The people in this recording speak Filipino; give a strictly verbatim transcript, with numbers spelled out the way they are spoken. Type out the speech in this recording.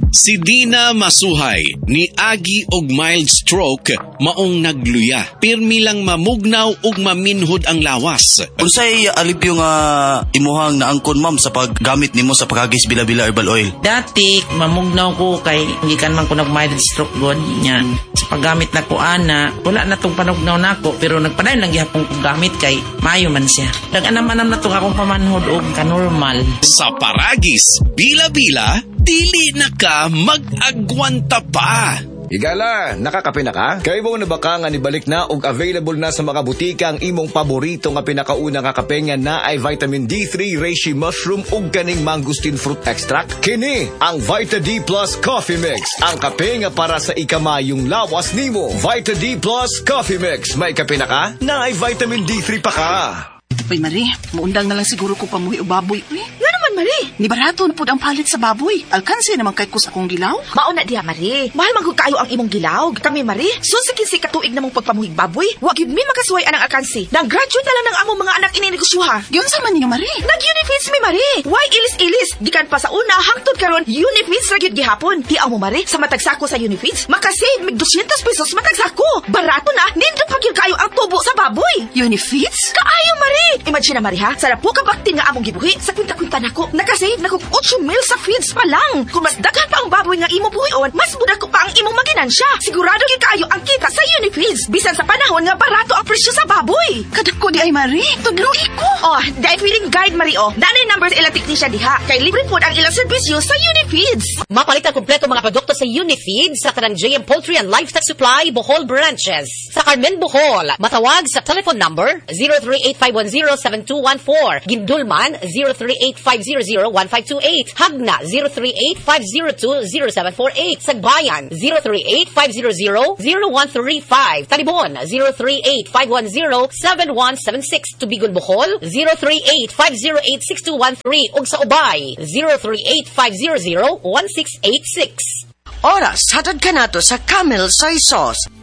Si Dina Masuhay ni agi og mild stroke maong nagluya. Pirmi lang mamugnaw ug maminhod ang lawas. Unsay alipyo nga imuhang naangkon ma'am sa paggamit nimo sa pagagis bila-bila herbal oil? Dati mamugnaw ko kay hindi kan man ko nag mild stroke god niya. Sa paggamit na ko ana, wala na tong panugnaw nako pero nagpadayon lang gihapon ko gamit kay maayo man siya. Dag-anam-anam na tong akong pamanhod og kanormal. Sa paragis bila-bila dili na ka mag-agwanta pa. Higala, nakakape na ka? Kaya mo na baka nga nibalik na og available na sa mga butika ang imong paborito nga pinakauna nga kape nga na ay vitamin D three, reishi mushroom ug kaning mangosteen fruit extract. Kini ang Vita D Plus Coffee Mix, ang kape nga para sa ikamayong lawas nimo. Vita D Plus Coffee Mix, may kape na ka? Na ay vitamin D three pa ka. Uy, Marie, muundang na lang siguro ko pamuhi o baboy. Uy, nga naman, Marie. Ni barato na po ang palit sa baboy. Alkansi naman kay ko sa akong gilaw. Mauna diha, Marie. Mahal man kayo ang imong gilaw. Kami, Marie, susikin katuig namong pagpamuhig baboy. Wag yun mi makasuway anang alkansi. Nag-graduate na lang ng among mga anak ininegosyoha. Yun sa man niyo, Marie. Nag-Unifeeds mi, Marie. Why ilis-ilis? Gikan pa sa una, hangtod karon Unifeeds ra gyud gihapon. Di mo, Marie, sa matagsako sa Unifeeds, makasave mig two hundred pesos matagsako. Barato na, nindot pa gyud kayo ang tubo sa baboy. Unifeeds? Kaayo, Marie. Imagine na, Marie, ha? Sarap po kabaktin nga among gibuhi. Sa kwinta-kwinta nako, nakasave na kog eight mil sa feeds pa lang. Kung mas daghan pa ang baboy nga imo buhion, mas muda ko pa ang imong maginansya. Sigurado gyud kaayo ang kita sa Unifeeds. Bisan sa panahon nga barato ang presyo sa baboy. Kadak ko di ay, Marie. Tudluhi ko. Oh, dahil feeling guide, Marie, oh. Nanay numbers ilang technician diha. Kay libre po ang ilang serbisyo sa Unifeeds. Mapalit ang kumpleto mga produkto sa Unifeeds sa kanang J M Poultry and Livestock Supply, Bohol Branches. Sa Carmen, Bohol, matawag sa telephone number zero three eight five one zero seven two one four. Gindulman, zero three eight five zero zero one five two eight. Hagna, zero three eight five zero two zero seven four eight. Sagbayan, zero three eight five zero zero zero one three five. Talibon, zero three eight five one zero seven one seven six. Tubigon, Bohol, zero three eight five zero eight six two one three. Ug sa Ubay, zero three eight five zero zero one six eight six. Oras, hatad ka nato sa Camel Soy Sauce.